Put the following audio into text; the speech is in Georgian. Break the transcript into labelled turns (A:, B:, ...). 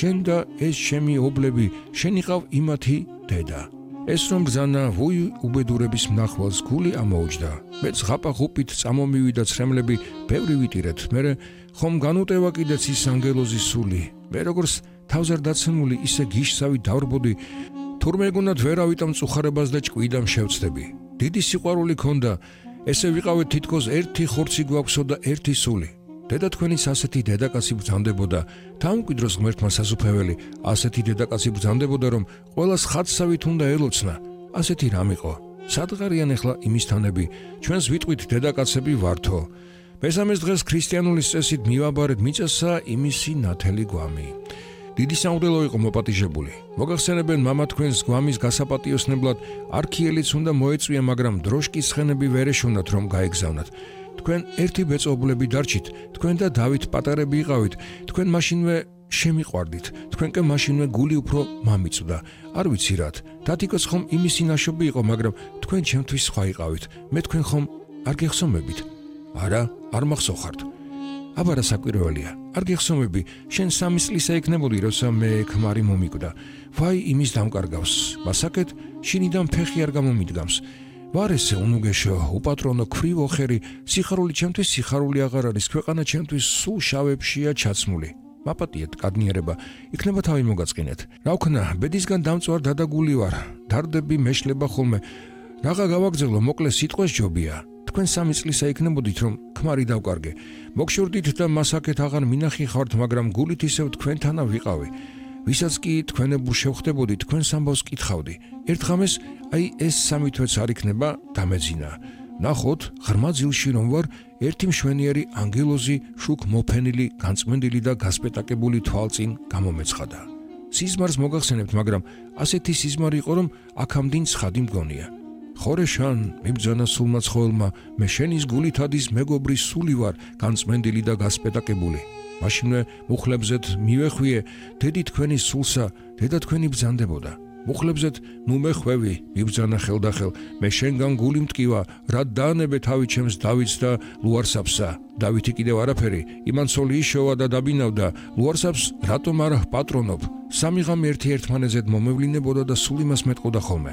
A: შენ და ეს ჩემი ობლები, შენ იყავ იმათი დედა. ეს რომ ბრძანა ვუი უბედურების მნახველს გული ამოუჯდა. მეც ღაპა-ღუპით წამომივიდა ცრემლები, ბევრი ვიტირეთ. მერე ხომ განუტევა კიდეც ის ანგელოზის სული. მე როგორც თავზე დაცემული ისე გიშსავი დავრბოდი, თურმე გონათ ვერავითამ წუხარებას და ჭკვიდამ შევწდები. დიდი სიყვარული ქონდა, ესე ვიყავით თითქოს ერთი ხორცი გვაქვსო და ერთი სული. დედა თქვენიც ასეთი დედაკაცი ბრძანდებოდა, თავმკვიდროს ღმერთმა სასუფეველი, ასეთი დედაკაცი ბრძანდებოდა, რომ ყველას ხატსავით უნდა ელოცნა. ასეთი რამ იყო? სადღარიან ახლა იმის თანები, ჩვენს ვიტყვით დედაკაცები ვართო. მესამეს დღეს ქრისტიანული წესით მივაბარეთ მიწასა იმისი ნათელი გვამი. დიდი სამღვდელო იყო მოპატიჟებული. მოგახსენებენ მამა თქვენს გვამის გასაპატიოსნებლად არქიელიც უნდა მოეწვია, მაგრამ დროშკის ცხენები ვერ ეშოვნათ რომ გაეგზავნათ. თქვენ ერთი ბეწობლები დარჩით, თქვენ და დავით პატარები იყავით, თქვენ მაშინვე შემიყვარდით, თქვენკე მაშინვე გული უფრო მამიწვდა. არ ვიცი რად, დათიკოც ხომ იმისი ნაშობი იყო, მაგრამ თქვენ ჩემთვის სხვა იყავით, მე თქვენ ხომ არ გეხსომებით? არა, არ მახსოვხართ. აბა რა საკვირველია, არ გეხსომები, შენ 3 წლისა იქნებოდი, როცა მე ქმარი მომიკვდა. ვაი იმის დამკარგავს, მასაკეთ შინიდან ფეხი არ გამომიდგამს. ვარ ესე უნუგეშო, უპატრონო ქვრივო ხერი, სიხარული ჩემთვის სიხარული აღარ არის, ქვეყანა ჩემთვის სულ შავებშია ჩაცმული. მაპატიეთ კადნიერება, იქნება თავი მოგაწყინეთ. რა ვქნა, ბედისგან დამწვარ დადაგული ვარ, დარდები მეშლება ხოლმე. რაღა გავაგზავნო, მოკლე სიტყვას ჯობია. თქვენ 3 წლისა იქნებოდით, რომ ქმარი დავკარგე. მოგშორდით და მასაკეთ აღარ მინახი ხართ, მაგრამ გულით ისევ თქვენთანა ვიყავი. ვისაც კი თქვენებურ შევხვდებოდი, თქვენს ამბავს კითხავდი. ერთ ღამეს აი ეს 3 თვეც არ იქნება დამეძინა. ნახოთ, ღრმა ძილში რომ ვარ, ერთი მშვენიერი ანგელოზი შუქ მოფენილი, განწმენდილი და გასპეტაკებული თვალწინ გამომეცხადა. სიზმარს მოგახსენებთ, მაგრამ ასეთი სიზმარი იყო, რომ აქამდინ ცხადი მგონია. ხორეშან, მიბძანა სულმა ცხოველმა, მე შენის გულით ადის მეგობრის სული ვარ, განწმენდილი და გასპეტაკებული. მაშინვე მუხლებზეთ მივეხვიე, დედი თქვენი სულსა, დედა თქვენი ბრძანდებოდა. მუხლებზეთ ნუ მეხვევი, მიბძანა ხელდახელ, მე შენგან გული მტკივა, რა დაანებე თავი ჩემს დავითს და ლუარსაბსა. დავითი კიდევ არაფერი, იმან ცოლი იშოვა და დაბინავდა, ლუარსაბს რატომ არ პატრონობ? 3 ღამე ერთი ერთმანეთზე მომევლინებოდა და სულ იმას მეტყოდა ხოლმე.